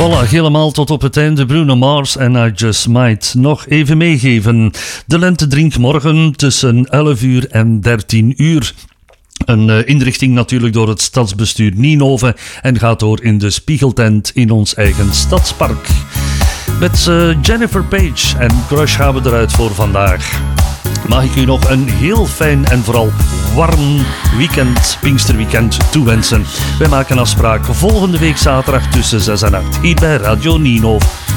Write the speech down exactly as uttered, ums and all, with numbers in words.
Voilà, helemaal tot op het einde. Bruno Mars en I Just Might. Nog even meegeven. De lente drinkt morgen tussen elf uur en dertien uur. Een uh, inrichting natuurlijk door het stadsbestuur Nienhoven en gaat door in de Spiegeltent in ons eigen stadspark. Met uh, Jennifer Page en Crush gaan we eruit voor vandaag. Mag ik u nog een heel fijn en vooral warm weekend, Pinksterweekend, toewensen. Wij maken afspraak volgende week zaterdag tussen zes en acht hier bij Radio Nienhoven.